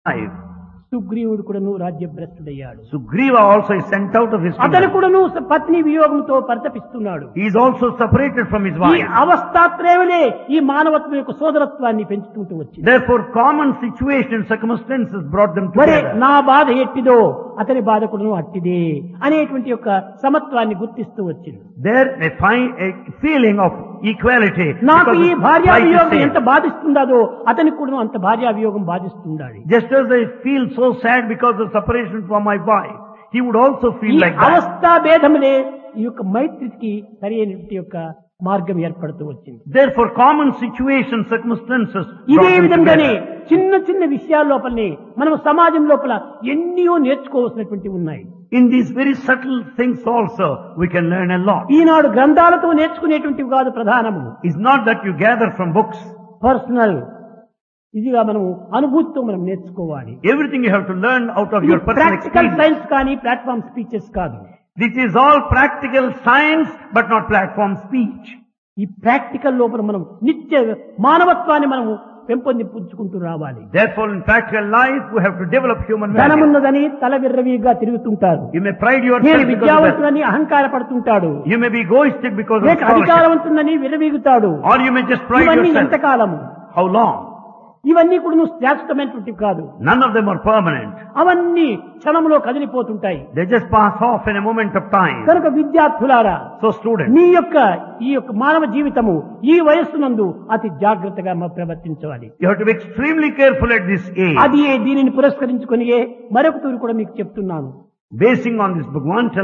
life. సుగ్రీవుడు కూడాను రాజ్యభ్రష్టుడయ్యాడు. Sugriva also is sent out of his అతను kingdom. కూడాను పత్ని వియోగంతో పరితపిస్తున్నాడు. He is also separated from his ఈ wife. అవస్థాత్రయములే ఈ మానవత్వం యొక్క సోదరత్వాన్ని పెంచుకుంటూ వచ్చింది. Therefore, common situations, circumstances brought them మరే together. నా బాధ ఎట్టిదో అతని బాధ కూడాను అట్టిదే అనేటువంటి యొక్క సమత్వాన్ని గుర్తిస్తూ వచ్చింది. There they find a feeling of equality. నాకు because ఈ the భార్యావియోగం life is ఎంత same. బాధిస్తుందో అతనికి కూడా అంత భార్యావియోగం బాధిస్తుండాలి. Just as I feel so sad because of separation from my wife, he would also ఈ feel like that. అవస్థా భేదములే ఈ యొక్క మైత్రికి సరైనటువంటి యొక్క మార్గం ఏర్పడుతూ వచ్చింది. Therefore, common situations, circumstances ఇదే brought them విధంగానే together. చిన్న చిన్న విషయాల లోపలనే మనం సమాజం లోపల ఎన్నో నేర్చుకోవాల్సినటువంటి ఉన్నాయి. In these very subtle things also, we can learn a lot. ఈనాడు గ్రంథాలతో నేర్చుకునేటువంటివి కాదు ప్రధానము. It's not that you gather from books. Personal ఇదిగా మనం అనుభూతితో మనం నేర్చుకోవాలి. Everything you have to learn out of your personal practical experience. Science కానీ platform speeches కాదు. This is all practical science, but not platform speech. ఈ practical లోపల మనం నిత్య మానవత్వాన్ని మనం పెంపొందించుకుంటూ రావాలి. Therefore, in practical life, we have to develop human values. ధనమున్నదని తల విర్రవీగా తిరుగుతుంటారు. You may pride నేను yourself because of that. విద్యావంతులని అహంకార పడుతుంటాడు. You may be egoistic because of లేక scholarship. అధికారవంతులని విర్రవీగుతాడు. Or you may just pride ఇవన్నీ yourself. ఎంతకాలము? How long? ఇవన్నీ కూడా నువ్వు శాశ్వతమైనటువంటివి కాదు. None of them are permanent. అవన్నీ క్షణంలో కదిలిపోతుంటాయి. They just pass off in a moment of time. కనుక విద్యార్థులారా, So students, మీ యొక్క ఈ యొక్క మానవ జీవితము ఈ వయస్సునందు అతి జాగ్రత్తగా ప్రవర్తించాలి. you have to be extremely careful at this age. అది దీనిని పురస్కరించుకొని మరొక తూరు కూడా మీకు చెప్తున్నాను. Basing on this, Bhagwan tells